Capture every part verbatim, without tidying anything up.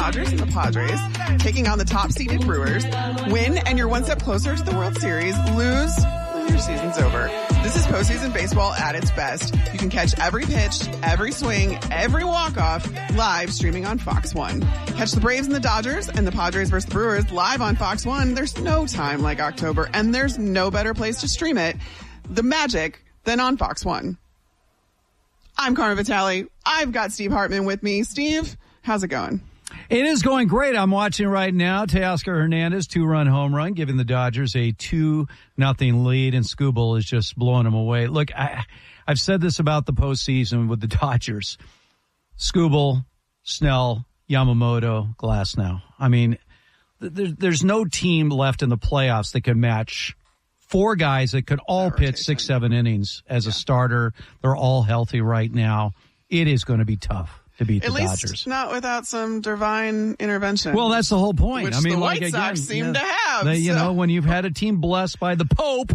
Dodgers and the Padres taking on the top-seeded Brewers. Win, and you're one step closer to the World Series. Lose, your season's over. This is postseason baseball at its best. You can catch every pitch, every swing, every walk-off live streaming on Fox one. Catch the Braves and the Dodgers and the Padres versus the Brewers live on Fox one. There's no time like October, and there's no better place to stream it, the magic, than on Fox one. I'm Carmen Vitale. I've got Steve Hartman with me. Steve, how's it going? It is going great. I'm watching right now. Teoscar Hernandez, two-run home run, giving the Dodgers a two nothing lead, and Skubal is just blowing them away. Look, I, I've said this about the postseason with the Dodgers. Skubal, Snell, Yamamoto, Glasnow. I mean, there, there's no team left in the playoffs that can match four guys that could all pitch six, seven innings as yeah. a starter. They're all healthy right now. It is going to be tough to beat At the least Dodgers. Not without some divine intervention. Well, that's the whole point. Which I mean, the like, White again, Sox seem you know, to have. They, you so. know, when you've had a team blessed by the Pope.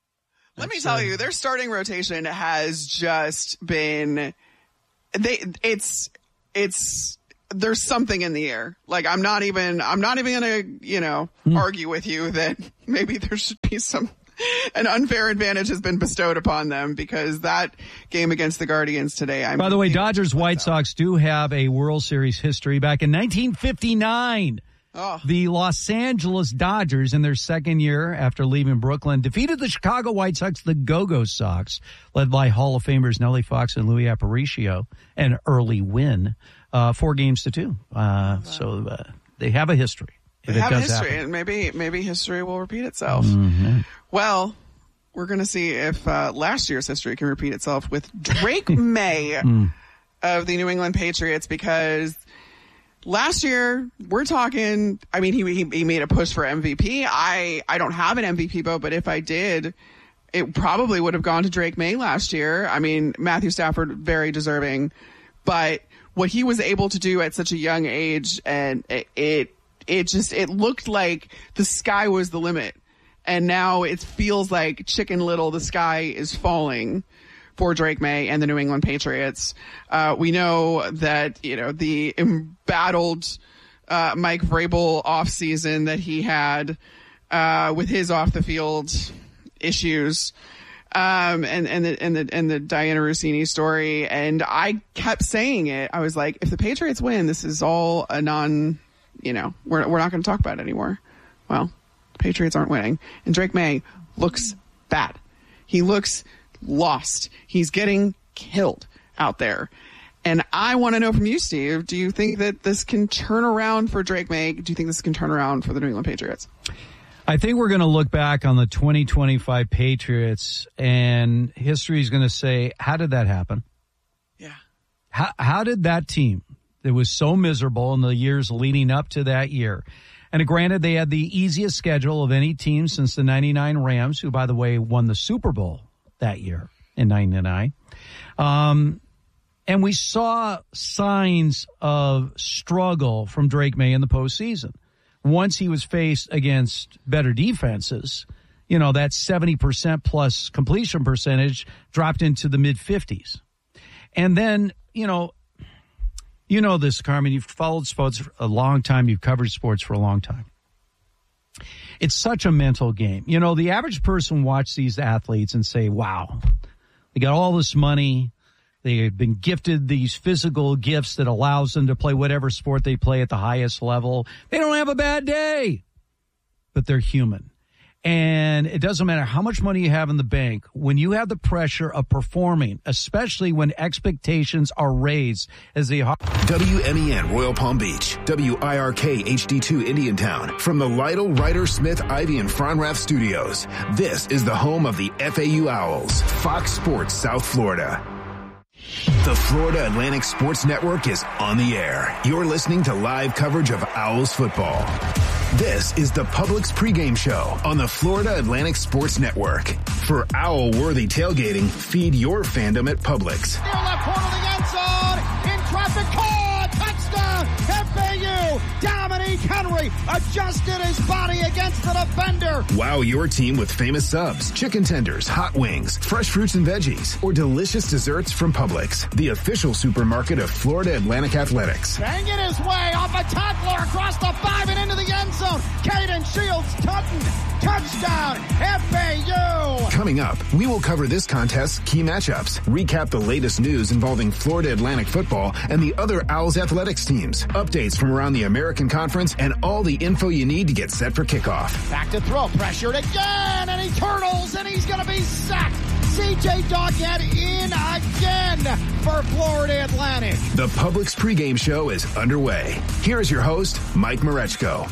Let me tell uh, you, their starting rotation has just been, they, it's, it's, there's something in the air. Like, I'm not even, I'm not even going to, you know, mm. argue with you that maybe there should be some, an unfair advantage has been bestowed upon them, because that game against the Guardians today. I'm By the way, Dodgers White Sox do have a World Series history. Back in nineteen fifty-nine, oh. the Los Angeles Dodgers, in their second year after leaving Brooklyn, defeated the Chicago White Sox, the Go-Go Sox, led by Hall of Famers Nellie Fox and Louis Aparicio, an early win, uh, four games to two. Uh, wow. So uh, they have a history. They have a history, happen. and maybe maybe history will repeat itself. Mm-hmm. Well, we're going to see if uh, last year's history can repeat itself with Drake May mm. of the New England Patriots, because last year, we're talking, I mean, he, he he made a push for M V P. I, I don't have an M V P vote, but if I did, it probably would have gone to Drake May last year. I mean, Matthew Stafford, very deserving. But what he was able to do at such a young age, and it, it It just, it looked like the sky was the limit. And now it feels like Chicken Little, the sky is falling for Drake May and the New England Patriots. Uh, we know that, you know, the embattled uh, Mike Vrabel offseason that he had uh, with his off the field issues. Um, and, and the, and the, and the Diana Rossini story. And I kept saying it. I was like, if the Patriots win, this is all a non, you know, we're we're not going to talk about it anymore. Well, the Patriots aren't winning, and Drake May looks bad. He looks lost. He's getting killed out there. And I want to know from you, Steve, do you think that this can turn around for Drake May? Do you think this can turn around for the New England Patriots? I think we're going to look back on the twenty twenty-five Patriots, and history is going to say, how did that happen? Yeah. How how did that team that was so miserable in the years leading up to that year. And granted, they had the easiest schedule of any team since the ninety-nine Rams, who, by the way, won the Super Bowl that year in ninety-nine. Um, and we saw signs of struggle from Drake May in the postseason. Once he was faced against better defenses, you know, that seventy percent plus completion percentage dropped into the mid-fifties. And then, you know, You know this, Carmen. You've followed sports for a long time. You've covered sports for a long time. It's such a mental game. You know, the average person watches these athletes and say, wow, they got all this money. They've been gifted these physical gifts that allows them to play whatever sport they play at the highest level. They don't have a bad day, but they're human. And it doesn't matter how much money you have in the bank. When you have the pressure of performing, especially when expectations are raised as the W M E N Royal Palm Beach, W I R K H D two Indiantown, from the Lytle, Ryder, Smith, Ivy, and Fronrath studios. This is the home of the F A U Owls, Fox Sports South Florida. The Florida Atlantic Sports Network is on the air. You're listening to live coverage of Owls football. This is the Publix pregame show on the Florida Atlantic Sports Network. For owl-worthy tailgating, feed your fandom at Publix. Near left corner of the end zone, in traffic, caught, touchdown, F A U. Dominique Henry adjusted his body against the defender. Wow your team with famous subs, chicken tenders, hot wings, fresh fruits and veggies, or delicious desserts from Publix, the official supermarket of Florida Atlantic Athletics. Banging his way off a tackle across the five and into the end zone. Caden Shields, Tutton, touchdown, F A U. Coming up, we will cover this contest's key matchups, recap the latest news involving Florida Atlantic football and the other Owls athletics teams, updates from around the American Conference, and all the info you need to get set for kickoff. Back to throw, pressured again, and he turtles, and he's going to be sacked. C J Doghead in again for Florida Atlantic. The Publix pregame show is underway. Here is your host, Mike Marechko.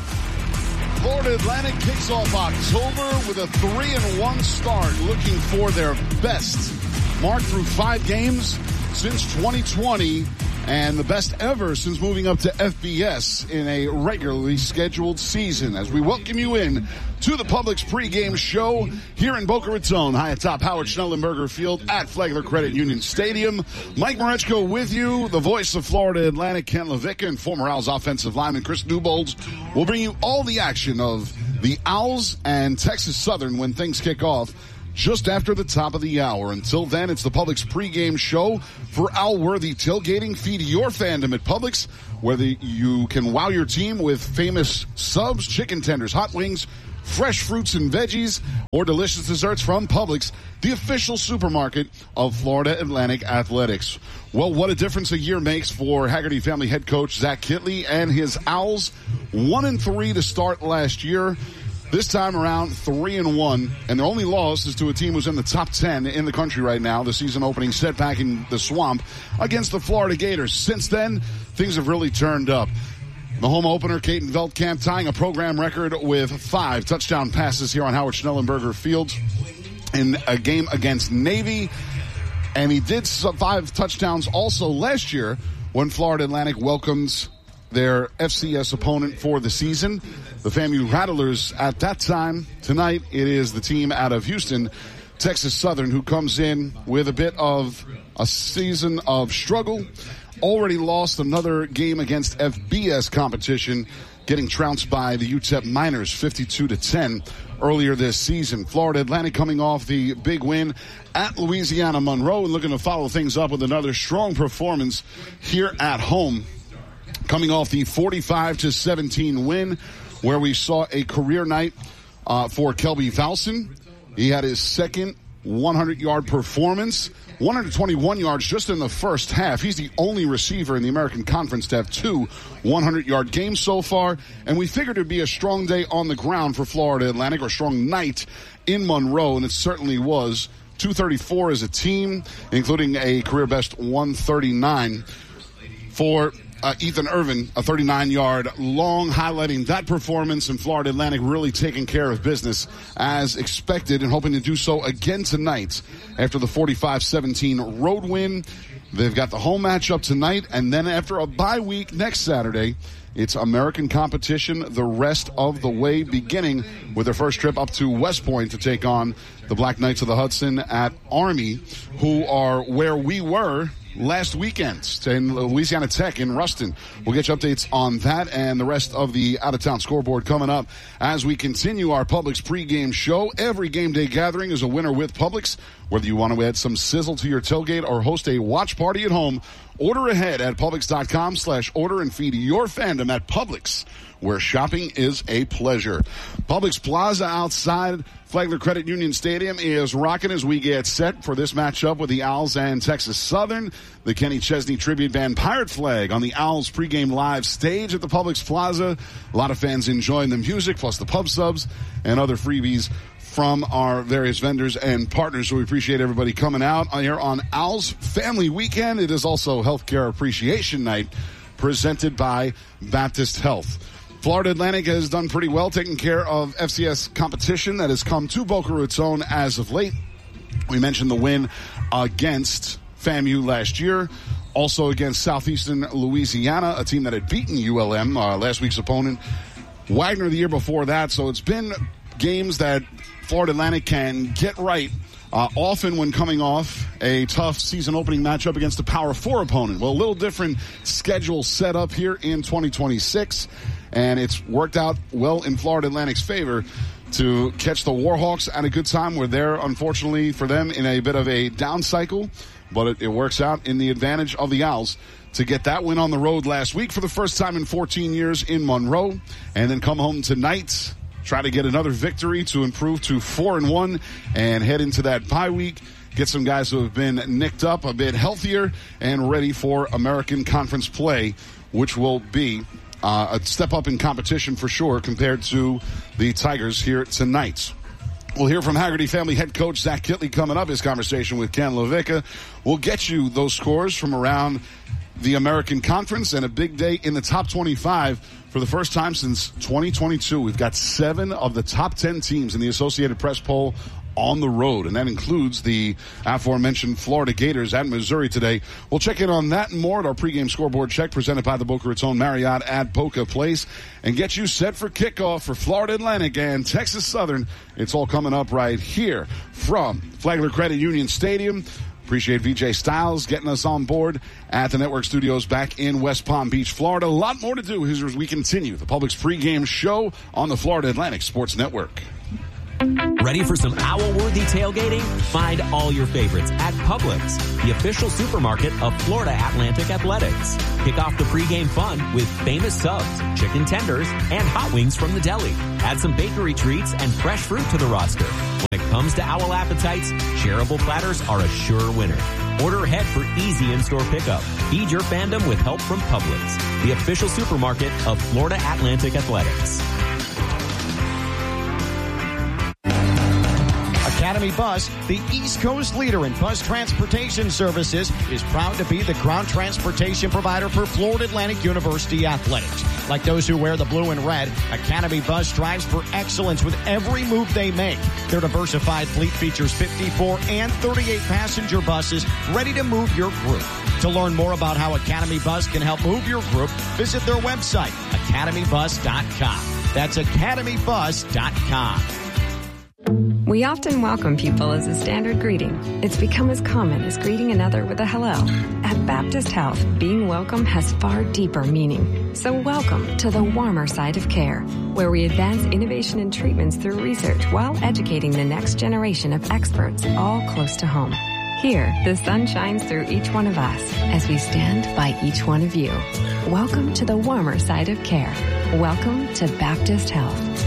Florida Atlantic kicks off October with a three and one start, looking for their best mark through five games since twenty twenty, and the best ever since moving up to F B S in a regularly scheduled season. As we welcome you in to the Publix pregame show here in Boca Raton, high atop Howard Schnellenberger Field at Flagler Credit Union Stadium. Mike Marechko with you, the voice of Florida Atlantic, Ken LaVicka, and former Owls offensive lineman Chris Newbolds will bring you all the action of the Owls and Texas Southern when things kick off just after the top of the hour. Until then, it's the Publix pregame show for Owl-worthy tailgating. Feed your fandom at Publix, whether you can wow your team with famous subs, chicken tenders, hot wings, fresh fruits and veggies, or delicious desserts from Publix, the official supermarket of Florida Atlantic Athletics. Well, what a difference a year makes for Haggerty family head coach Zach Kittley and his Owls. One and three to start last year. This time around, three and one, and their only loss is to a team who's in the top ten in the country right now. The season opening setback in the Swamp against the Florida Gators. Since then, things have really turned up. The home opener, Caden Veldkamp, tying a program record with five touchdown passes here on Howard Schnellenberger Field in a game against Navy, and he did five touchdowns also last year when Florida Atlantic welcomes their F C S opponent for the season, the FAMU Rattlers at that time. Tonight, it is the team out of Houston, Texas Southern, who comes in with a bit of a season of struggle. Already lost another game against F B S competition, getting trounced by the U T E P Miners fifty-two to ten earlier this season. Florida Atlantic coming off the big win at Louisiana Monroe and looking to follow things up with another strong performance here at home, coming off the forty-five to seventeen win, where we saw a career night uh, for Kelby Valson. He had his second hundred-yard performance, one hundred twenty-one yards just in the first half. He's the only receiver in the American Conference to have two hundred-yard games so far, and we figured it would be a strong day on the ground for Florida Atlantic, or a strong night in Monroe, and it certainly was. two thirty-four as a team, including a career-best one thirty-nine for Uh, Ethan Irvin, a thirty-nine-yard long, highlighting that performance, and Florida Atlantic really taking care of business as expected and hoping to do so again tonight after the forty-five seventeen road win. They've got the home matchup tonight, and then after a bye week next Saturday, it's American competition the rest of the way, beginning with their first trip up to West Point to take on the Black Knights of the Hudson at Army, who are where we were last weekend in Louisiana Tech in Ruston. We'll get you updates on that and the rest of the out-of-town scoreboard coming up as we continue our Publix pregame show. Every game day gathering is a winner with Publix. Whether you want to add some sizzle to your tailgate or host a watch party at home, order ahead at Publix.com slash order and feed your fandom at Publix, where shopping is a pleasure. Publix Plaza outside Flagler Credit Union Stadium is rocking as we get set for this matchup with the Owls and Texas Southern. The Kenny Chesney Tribute Band Pirate Flag on the Owls pregame live stage at the Publix Plaza. A lot of fans enjoying the music, plus the pub subs and other freebies from our various vendors and partners. So we appreciate everybody coming out here on Owls Family Weekend. It is also Healthcare Appreciation Night, presented by Baptist Health. Florida Atlantic has done pretty well taking care of F C S competition that has come to Boca Raton as of late. We mentioned the win against FAMU last year, also against Southeastern Louisiana, a team that had beaten U L M, uh, last week's opponent, Wagner the year before that. So it's been games that Florida Atlantic can get right, uh, often when coming off a tough season opening matchup against a Power Four opponent. Well, a little different schedule set up here in twenty twenty-six, and it's worked out well in Florida Atlantic's favor to catch the Warhawks at a good time. We're there, unfortunately for them, in a bit of a down cycle, but it, it works out in the advantage of the Owls to get that win on the road last week for the first time in fourteen years in Monroe, and then come home tonight, try to get another victory to improve to four and one and head into that bye week. Get some guys who have been nicked up a bit healthier and ready for American Conference play, which will be uh, a step up in competition for sure compared to the Tigers here tonight. We'll hear from Haggerty family head coach Zach Kittley coming up. His conversation with Ken LaVicka will get you those scores from around the American Conference and a big day in the top twenty-five for the first time since twenty twenty-two. We've got seven of the top ten teams in the Associated Press poll on the road, and that includes the aforementioned Florida Gators at Missouri today. We'll check in on that and more at our pregame scoreboard check presented by the Boca Raton Marriott at Boca Place and get you set for kickoff for Florida Atlantic and Texas Southern. It's all coming up right here from Flagler Credit Union Stadium. Appreciate V J Styles getting us on board at the network studios back in West Palm Beach, Florida. A lot more to do as we continue the Publix pregame show on the Florida Atlantic Sports Network. Ready for some owl-worthy tailgating? Find all your favorites at Publix, the official supermarket of Florida Atlantic Athletics. Kick off the pregame fun with famous subs, chicken tenders, and hot wings from the deli. Add some bakery treats and fresh fruit to the roster. When it comes to owl appetites, shareable platters are a sure winner. Order ahead for easy in-store pickup. Feed your fandom with help from Publix, the official supermarket of Florida Atlantic Athletics. Academy Bus, the East Coast leader in bus transportation services, is proud to be the ground transportation provider for Florida Atlantic University athletics. Like those who wear the blue and red, Academy Bus strives for excellence with every move they make. Their diversified fleet features fifty-four and thirty-eight passenger buses ready to move your group. To learn more about how Academy Bus can help move your group, visit their website, academy bus dot com. That's academy bus dot com. We often welcome people as a standard greeting. It's become as common as greeting another with a hello. At Baptist Health, being welcome has far deeper meaning. So welcome to the warmer side of care, where we advance innovation and treatments through research while educating the next generation of experts, all close to home. Here, the sun shines through each one of us as we stand by each one of you. Welcome to the warmer side of care. Welcome to Baptist Health.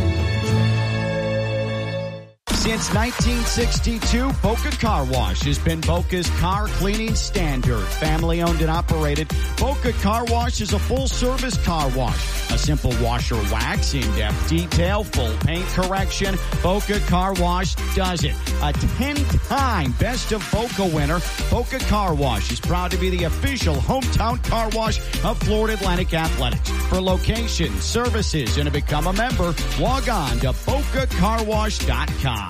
Since nineteen sixty-two, Boca Car Wash has been Boca's car cleaning standard. Family owned and operated, Boca Car Wash is a full-service car wash. A simple washer wax, in-depth detail, full paint correction. Boca Car Wash does it. A ten-time Best of Boca winner, Boca Car Wash is proud to be the official hometown car wash of Florida Atlantic Athletics. For locations, services, and to become a member, log on to boca car wash dot com.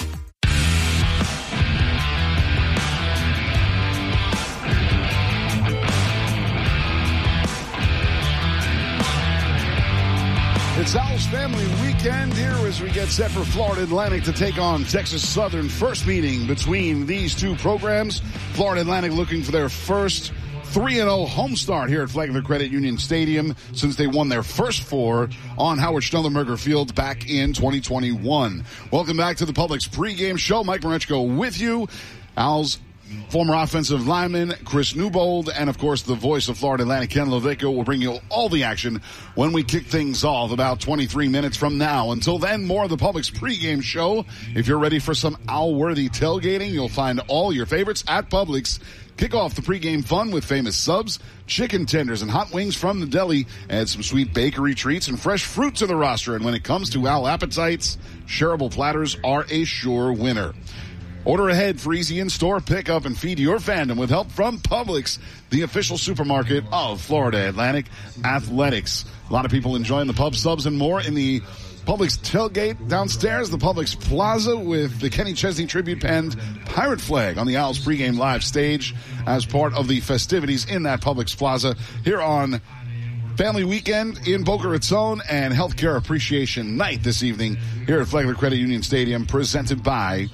It's Owls Family Weekend here as we get set for Florida Atlantic to take on Texas Southern. First meeting between these two programs. Florida Atlantic looking for their first three and oh home start here at Flagler Credit Union Stadium since they won their first four on Howard Schnellenberger Field back in twenty twenty-one. Welcome back to the Publix pregame show. Mike Marechko with you. Owls former offensive lineman Chris Newbold, and of course the voice of Florida Atlantic, Ken LaVicka, will bring you all the action when we kick things off about twenty-three minutes from now. Until then, more of the Publix pregame show. If you're ready for some owl-worthy tailgating, you'll find all your favorites at Publix. Kick off the pregame fun with famous subs, chicken tenders, and hot wings from the deli. Add some sweet bakery treats and fresh fruit to the roster. And when it comes to owl appetites, shareable platters are a sure winner. Order ahead for easy in-store pickup and feed your fandom with help from Publix, the official supermarket of Florida Atlantic Athletics. A lot of people enjoying the pub subs and more in the Publix tailgate downstairs, the Publix Plaza, with the Kenny Chesney tribute penned pirate flag on the Owls pregame live stage as part of the festivities in that Publix Plaza here on Family Weekend in Boca Raton and Healthcare Appreciation Night this evening here at Flagler Credit Union Stadium, presented by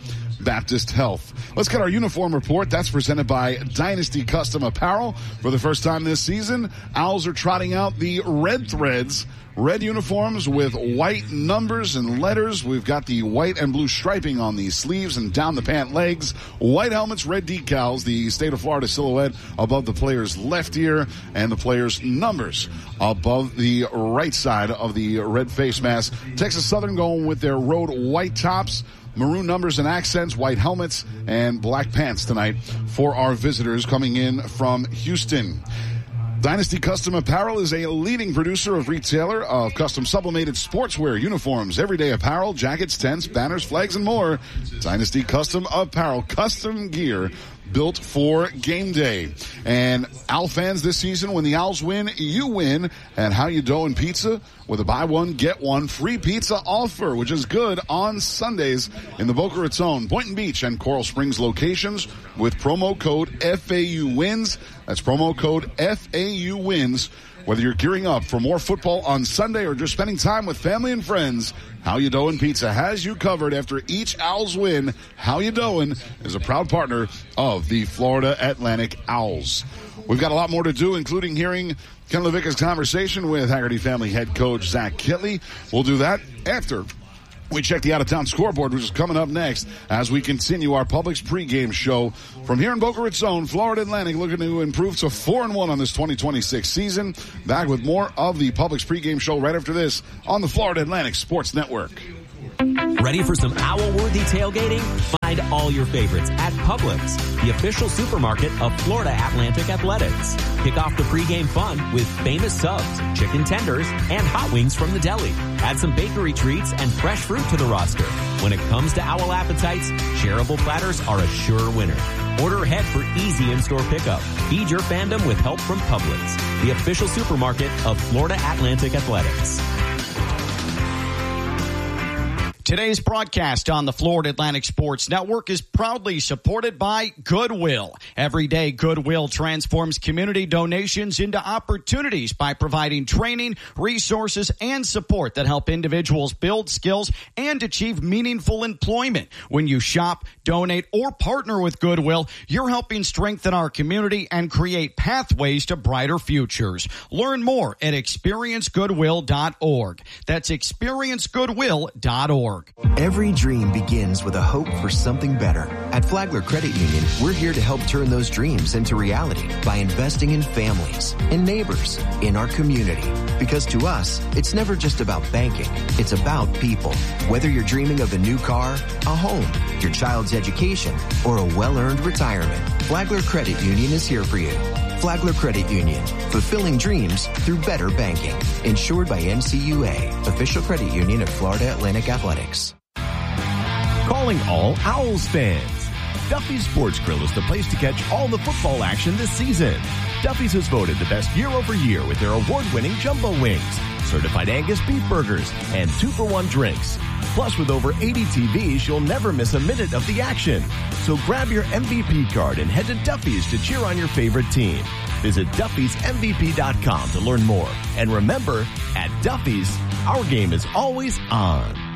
Baptist Health. Let's get our uniform report. That's presented by Dynasty Custom Apparel. For the first time this season, Owls are trotting out the Red Threads. Red uniforms with white numbers and letters. We've got the white and blue striping on the sleeves and down the pant legs. White helmets, red decals, the state of Florida silhouette above the player's left ear, and the player's numbers above the right side of the red face mask. Texas Southern going with their road white tops, maroon numbers and accents, white helmets, and black pants tonight for our visitors coming in from Houston. Dynasty Custom Apparel is a leading producer of retailer of custom sublimated sportswear, uniforms, everyday apparel, jackets, tents, banners, flags, and more. Dynasty Custom Apparel, custom gear built for game day. And Owl fans, this season, when the Owls win, you win. And How You Doing Pizza with a buy one, get one free pizza offer, which is good on Sundays in the Boca Raton, Boynton Beach, and Coral Springs locations with promo code F A U wins. That's promo code F A U wins. Whether you're gearing up for more football on Sunday or just spending time with family and friends, How You Doing Pizza has you covered after each Owls win. How You Doing is a proud partner of the Florida Atlantic Owls. We've got a lot more to do, including hearing Ken LaVicka's conversation with Haggerty family head coach Zach Kittley. We'll do that after we check the out-of-town scoreboard, which is coming up next as we continue our Publix pregame show from here in Boca Raton, Florida Atlantic, looking to improve to four and one on this twenty twenty-six season. Back with more of the Publix pregame show right after this on the Florida Atlantic Sports Network. Ready for some owl-worthy tailgating? Find all your favorites at Publix, the official supermarket of Florida Atlantic Athletics. Kick off the pregame fun with famous subs, chicken tenders, and hot wings from the deli. Add some bakery treats and fresh fruit to the roster. When it comes to owl appetites, shareable platters are a sure winner. Order ahead for easy in-store pickup. Feed your fandom with help from Publix, the official supermarket of Florida Atlantic Athletics. Today's broadcast on the Florida Atlantic Sports Network is proudly supported by Goodwill. Every day, Goodwill transforms community donations into opportunities by providing training, resources, and support that help individuals build skills and achieve meaningful employment. When you shop, donate, or partner with Goodwill, you're helping strengthen our community and create pathways to brighter futures. Learn more at experience goodwill dot org. That's experience goodwill dot org. Every dream begins with a hope for something better. At Flagler Credit Union, we're here to help turn those dreams into reality by investing in families, in neighbors, in our community. Because to us, it's never just about banking. It's about people. Whether you're dreaming of a new car, a home, your child's education, or a well-earned retirement, Flagler Credit Union is here for you. Flagler Credit Union, fulfilling dreams through better banking. Insured by N C U A, official credit union of Florida Atlantic Athletics. Calling all Owls fans. Duffy's Sports Grill is the place to catch all the football action this season. Duffy's has voted the best year over year with their award-winning jumbo wings, certified Angus beef burgers, and two-for-one drinks. Plus, with over eighty T Vs, you'll never miss a minute of the action. So grab your M V P card and head to Duffy's to cheer on your favorite team. Visit Duffys M V P dot com to learn more. And remember, at Duffy's, our game is always on.